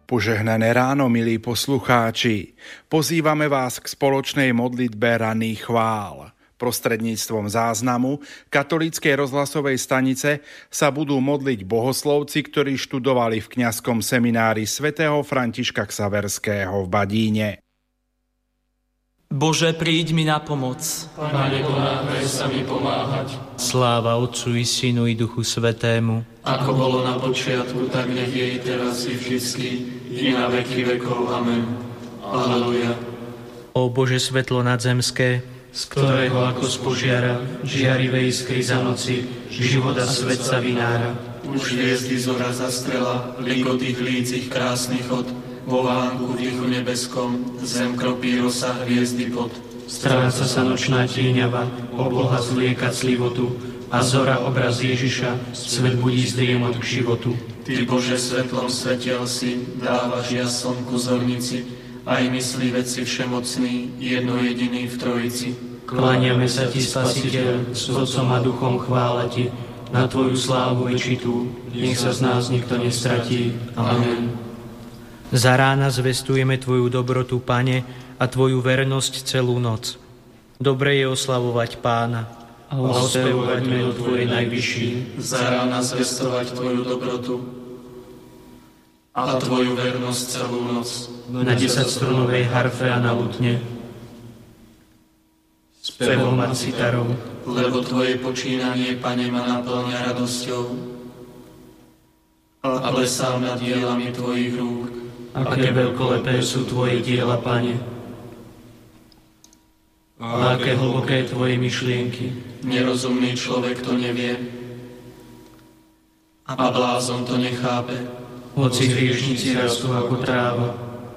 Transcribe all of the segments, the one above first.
Požehnané ráno, milí poslucháči. Pozývame vás k spoločnej modlitbe ranných chvál. Prostredníctvom záznamu katolíckej rozhlasovej stanice sa budú modliť bohoslovci, ktorí študovali v kňazskom seminári svätého Františka Xaverského v Badíne. Bože, príď mi na pomoc. Pane, ponáhľaj sa mi pomáhať. Sláva Otcu i Synu i Duchu Svätému. Ako bolo na počiatku, tak nech je i teraz i vždycky, i na veky vekov. Amen. Aleluja. O Bože, svetlo nadzemské, z ktorého ako z požiara, žiarivé iskry za noci, života svet sa vynára. Už hviezdy zora zastrela, ligoty hlícich krásny chod, vo vánku v tichu nebeskom, zem kropí rosa hviezdy pod. Stráca sa nočná tieňava, obloha zlieka clivotu, a zora obraz Ježiša, svet budí zdriemot k životu. Ty, Bože, svetlom svetiel si, dávaš jas slnku zornici, aj myslivec si všemocný, jedno jediný v Trojici. Kláňame sa Ti, Spasiteľ, s Otcom a Duchom chvála Ti, na Tvoju slávu večitú, nech sa z nás nikto nestratí. Amen. Za rána zvestujeme Tvoju dobrotu, Pane, a Tvoju vernosť celú noc. Dobre je oslavovať Pána a ospevovať meno Tvoje najvyšší. Za rána zvestovať Tvoju dobrotu a Tvoju vernosť celú noc. Na 10-strunovej harfe a na lutne, spevom a citarou, lebo Tvoje počínanie, Pane, ma naplňa radosťou a blesám nad dielami Tvojich rúk. Aké veľkolepé sú Tvoje diela, Pane, a aké hlboké Tvoje myšlienky. Nerozumný človek to nevie a blázon to nechápe, hoci hriešnici rastú ako tráva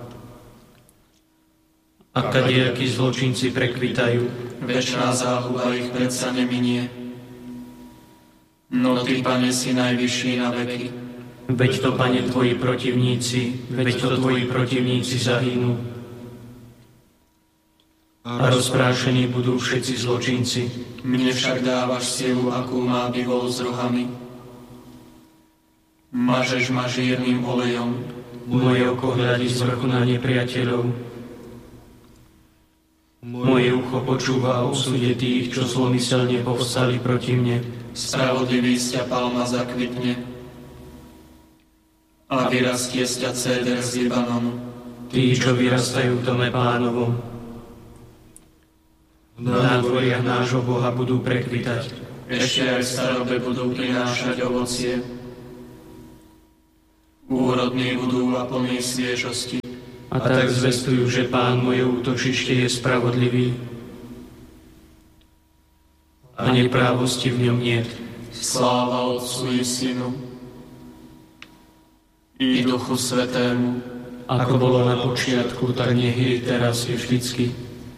a kadejakí zločinci prekvitajú. Večná záhuba ich predsa neminie. No Ty, Pane, si najvyšší na veky. Veď to, Pane, Tvoji protivníci zahynú. A rozprášení budú všetci zločinci. Mne však dávaš silu, akú má bivol s rohami. Mažeš ma žírnym olejom. Moje oko hľadí z vrchu na nepriateľov. Moje ucho počúva o osude tých, čo zlomyselne povstali proti mne. Spravodlivý z ťa palma zakvitne a vyrastie z ťa céder z Libanonu. Tí, čo vyrastajú v dome Pánovom, v nádvoriach nášho Boha budú prekvitať. Ešte aj v starobe budú prinášať ovocie. Úrodní budú a plní sviežosti. A tak zvestujú, že Pán moje útočište je spravodlivý a neprávosti v ňom niet. Sláva Otcu i Synu i Duchu Svätému, ako bolo na počiatku, tak nech je teraz i vždycky,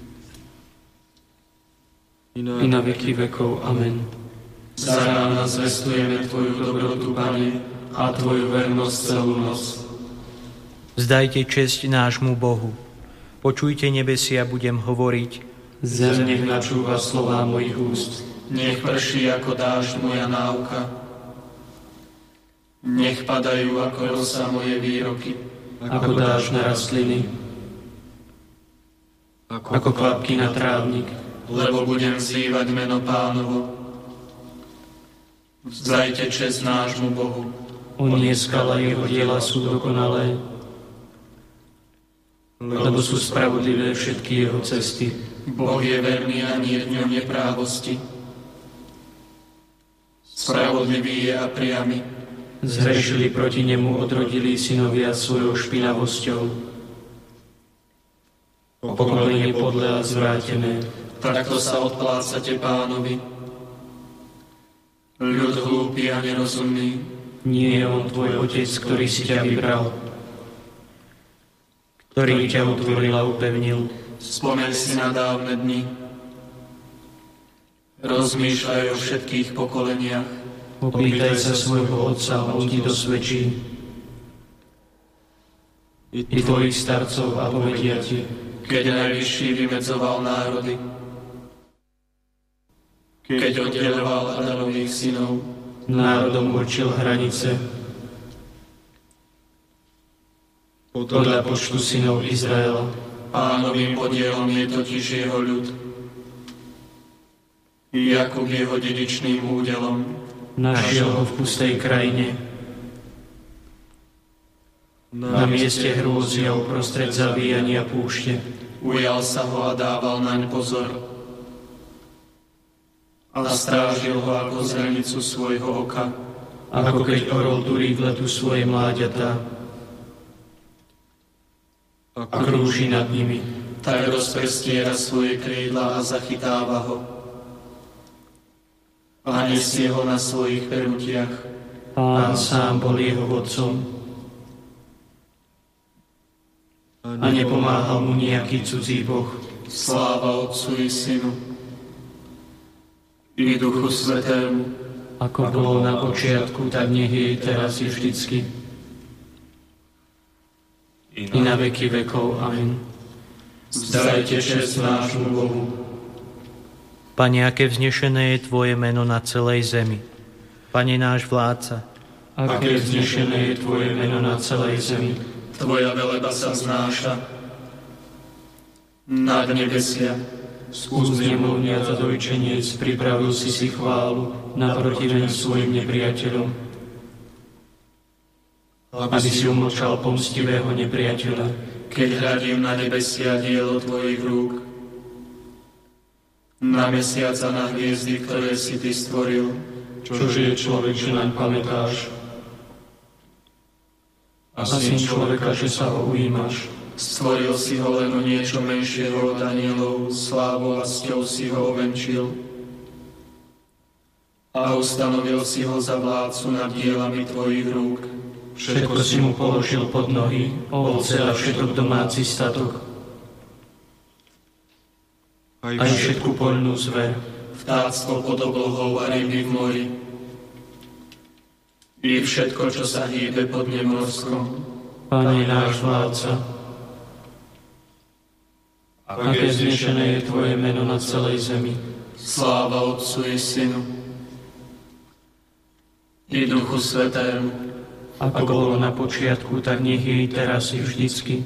i na veky vekov. Amen. Za rána zvestujeme Tvoju dobrotu, Pane, a Tvoju vernosť celú noc. Vzdajte česť nášmu Bohu. Počujte nebesia, budem hovoriť. Zem nech načúva slová mojich úst. Nech prší ako dážď moja náuka. Nech padajú ako rosa moje výroky. Ako dážď na rastliny. Ako kvapky na trávnik. Lebo budem vzývať meno Pánovo. Vzdajte česť nášmu Bohu. On je skala, jeho diela sú dokonalé. Lebo sú spravodlivé všetky jeho cesty. Boh je verný a nie v ňom neprávosti. Spravodlivý je a priamy. Zhrešili proti nemu odrodilí synovia svojou špinavosťou. Pokolenie podlé a zvrátené. Takto sa odplácate Pánovi. Ľud hlúpy a nerozumný. Nie je on tvoj Otec, ktorý si ťa vybral, ktorý ťa utvoril a upevnil. Spomeň si na dávne dni. Rozmýšľaj o všetkých pokoleniach. Opýtaj sa svojho otca, on ti dosvedčí. I tvojich starcov a povedia ti, keď Najvyšší vymedzoval národy, keď oddeľoval Adamových synov, národom určil hranice. podľa počtu synov Izraela. Pánovým podielom je totiž jeho ľud. Jakub jeho dedičným údelom. Našiel ho v pustej krajine. Na mieste hrôzy a uprostred zabíjania púšte. Ujal sa ho a dával naň pozor. A strážil ho ako zrenicu svojho oka. Ako keď orol durí v letu svoje mláďatá. A krúži nad nimi. Tak rozprestiera svoje krídla a zachytáva ho. A nesie ho na svojich pernutiach. Pán sám bol jeho vodcom. A nepomáhal mu nejaký cudzí boh. Sláva Otcu i Synu i Duchu Svätému, ako bolo na počiatku, tak nech je teraz i vždycky. I na veky vekov. Amen. Vzdajte česť nášmu Bohu. Pane, aké vznešené je Tvoje meno na celej zemi. Pane náš vládca. Aké vznešené je Tvoje meno na celej zemi. Tvoja veleba sa vznáša nad nebesia. Z úst nemluvniac a dojčeniec pripravil si chválu na protiveň svojim nepriateľom. Aby si umlčal pomstivého nepriateľa. Keď hľadím na nebesia dielo Tvojich rúk, na mesiac a na hviezdy, ktoré si Ty stvoril. Čože je človek, že naň pamätáš? A syn človeka, že sa ho ujímaš. Stvoril si ho len o niečo menšieho od anielov, slávou a cťou si ho ovenčil. A ustanovil si ho za vládcu nad dielami Tvojich rúk. Všetko si mu položil pod nohy, ovce a všetok domáci statok. Aj všetku poľnú zver, vtáctvo pod oblohou a ryby v mori. I všetko, čo sa hýbe pod nemorskom. Pane náš vládca, aké vznešené je Tvoje meno na celej zemi. Sláva Otcu i Synu i Duchu Svätému, ako bolo na počiatku, tak nech je i teraz i vždycky.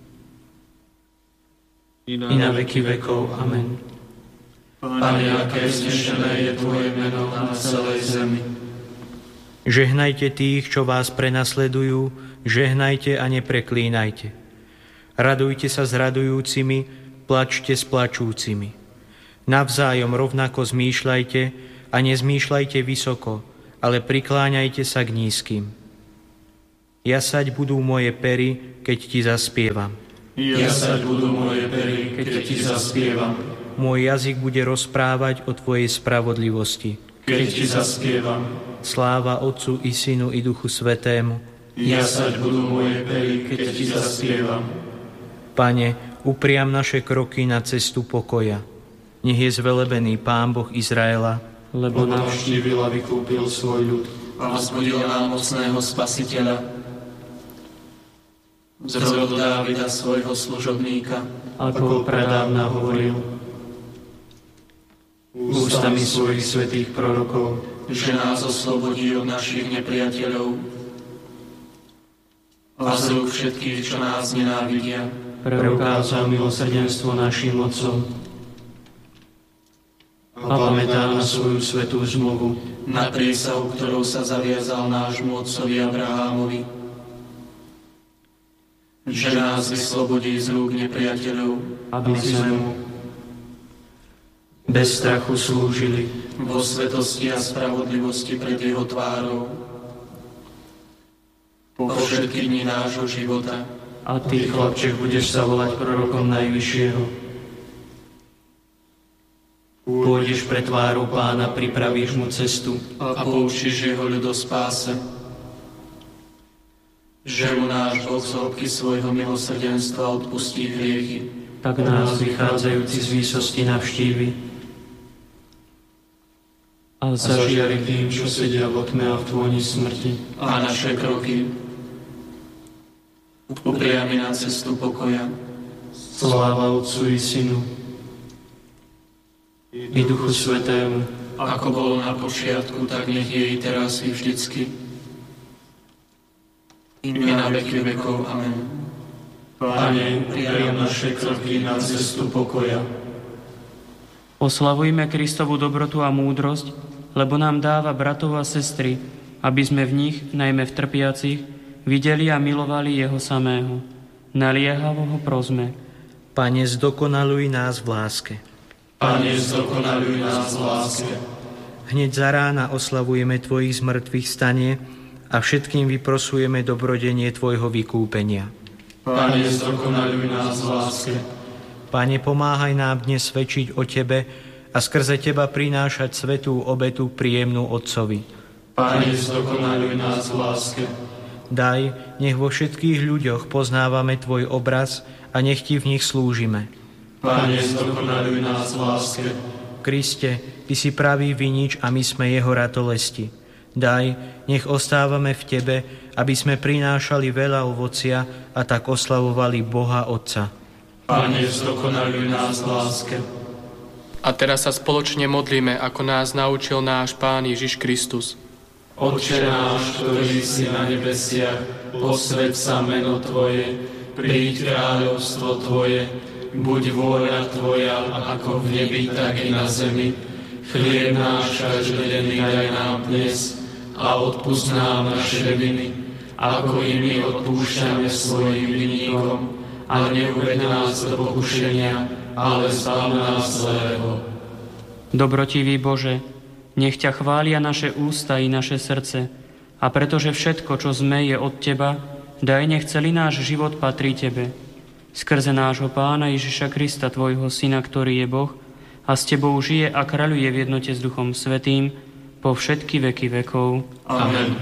I na veky vekov. Amen. Pane, aké vznešené je Tvoje meno na celej zemi. Žehnajte tých, čo vás prenasledujú, žehnajte a nepreklínajte. Radujte sa s radujúcimi, plačte s plačúcimi. Navzájom rovnako zmýšľajte a nezmýšľajte vysoko, ale prikláňajte sa k nízkym. Jasať budú moje pery, keď Ti zaspievam. Jasať budú moje pery, keď Ti zaspievam. Môj jazyk bude rozprávať o Tvojej spravodlivosti, keď Ti zaspievam. Sláva Otcu i Synu i Duchu Svätému. Jasať budú moje pery, keď Ti zaspievam. Pane, upriam naše kroky na cestu pokoja. Nech je zvelebený Pán Boh Izraela, lebo navštívil a vykúpil svoj ľud a vzbudil nám mocného Spasiteľa. Z rodu Dávida svojho služobníka, ako pradávna hovoril, ústami svojich svätých prorokov, že nás oslobodí od našich nepriateľov a z rúk všetkých, čo nás nenávidia. Preukázal milosrdenstvo našim otcom a pamätá na svoju svätú zmluvu, na prísahu, ktorou sa zaviazal nášmu otcovi Abrahámovi, že nás vyslobodí z rúk nepriateľov, aby sme mu bez strachu slúžili vo svetosti a spravodlivosti pred jeho tvárou po všetky dni nášho života. A Ty, chlapček, budeš sa volať prorokom Najvyššieho. Pôjdeš pred tvárou Pána, pripravíš mu cestu a poučíš jeho ľud o spáse. Že mu náš Boh z hĺbky svojho milosrdenstva odpustí hriechy. Tak nás vychádzajúci z výsosti navštívi a zažiari tým, čo sedia v tme a v tôni smrti. A naše kroky upriami na cestu pokoja. Sláva Otcu i Synu i Duchu Svätému, ako bolo na počiatku, tak nech je i teraz i vždycky. I na veky vekov. Amen. Pane, prijal naše kroky na cestu pokoja. Oslavujme Kristovu dobrotu a múdrosť, lebo nám dáva bratov a sestry, aby sme v nich, najmä v trpiacich, videli a milovali Jeho samého. Naliehavo ho prosme. Pane, zdokonaluj nás v láske. Pane, zdokonaluj nás v láske. Hneď za rána oslavujeme Tvojich zmrtvých stanie a všetkým vyprosujeme dobrodenie Tvojho vykúpenia. Pane, zdokonaluj nás v láske. Pane, pomáhaj nám dnes svedčiť o Tebe a skrze Teba prinášať svätú obetu príjemnú Otcovi. Pane, zdokonaluj nás v láske. Daj, nech vo všetkých ľuďoch poznávame Tvoj obraz a nech Ti v nich slúžime. Pane, zdokonaluj nás v láske. Kriste, Ty si pravý vinič a my sme Jeho ratolesti. Daj, nech ostávame v Tebe, aby sme prinášali veľa ovocia a tak oslavovali Boha Otca. Pane, zdokonaluj nás v láske. A teraz sa spoločne modlíme, ako nás naučil náš Pán Ježiš Kristus. Otče náš, ktorý si na nebesiach, posväť sa meno Tvoje, príď kráľovstvo Tvoje, buď vôľa Tvoja, ako v nebi, tak i na zemi. Chlieb náš každodenný daj nám dnes a odpusť nám naše viny, ako i my odpúšťame svojim vinníkom. A neuveď nás do pokušenia, ale zbav nás zlého. Dobrotivý Bože, nech ťa chvália naše ústa i naše srdce, a pretože všetko, čo sme, je od Teba, daj, nech celý náš život patrí Tebe. Skrze nášho Pána Ježiša Krista, Tvojho Syna, ktorý je Boh, a s Tebou žije a kráľuje v jednote s Duchom Svätým po všetky veky vekov. Amen.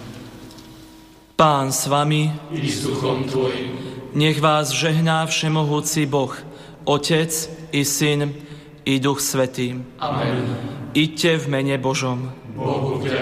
Pán s vami, I s duchom Tvojim. nech vás žehná všemohúci Boh, Otec i Syn i Duch Svätý. Amen. Iďte v mene Božom. Bohu